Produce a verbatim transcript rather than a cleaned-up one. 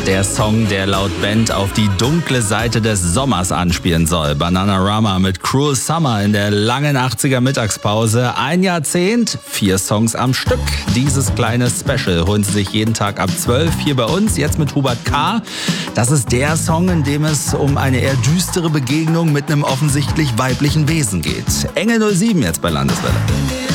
Der Song, der laut Band auf die dunkle Seite des Sommers anspielen soll. Bananarama mit Cruel Summer in der langen achtziger Mittagspause. Ein Jahrzehnt, vier Songs am Stück. Dieses kleine Special holen Sie sich jeden Tag ab zwölf hier bei uns. Jetzt mit Hubert K. Das ist der Song, in dem es um eine eher düstere Begegnung mit einem offensichtlich weiblichen Wesen geht. Engel null sieben jetzt bei Landeswelle.